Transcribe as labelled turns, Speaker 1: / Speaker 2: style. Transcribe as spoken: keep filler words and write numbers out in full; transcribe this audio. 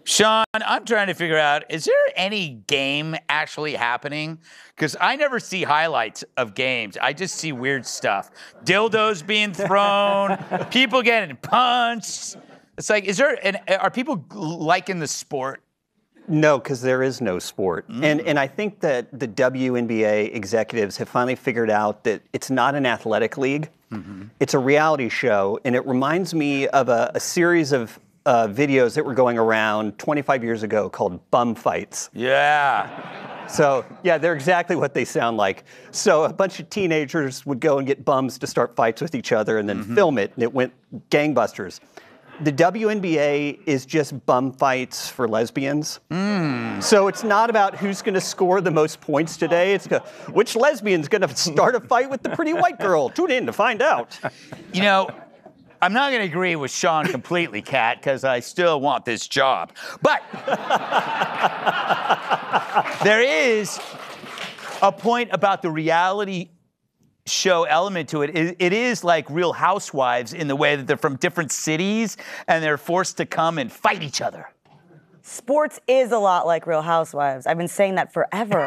Speaker 1: Sean, I'm trying to figure out, is there any game actually happening? Because I never see highlights of games. I just see weird stuff. Dildos being thrown, people getting punched. It's like, is there, an, are people liking the sport?
Speaker 2: No, because there is no sport.
Speaker 1: Mm.
Speaker 2: And, and I think that the W N B A executives have finally figured out that it's not an athletic league. Mm-hmm. It's a reality show. And it reminds me of a, a series of Uh, videos that were going around twenty-five years ago called bum fights.
Speaker 1: Yeah.
Speaker 2: So, yeah, they're exactly what they sound like. So a bunch of teenagers would go and get bums to start fights with each other and then mm-hmm. film it, and it went gangbusters. The W N B A is just bum fights for lesbians. Mm. So it's not about who's going to score the most points today. It's go- which lesbian's going to start a fight with the pretty white girl. Tune in to find out.
Speaker 1: You know, I'm not going to agree with Sean completely, Kat, because I still want this job. But there is a point about the reality show element to it. it. It is like Real Housewives in the way that they're from different cities and they're forced to come and fight each other.
Speaker 3: Sports is a lot like Real Housewives. I've been saying that forever.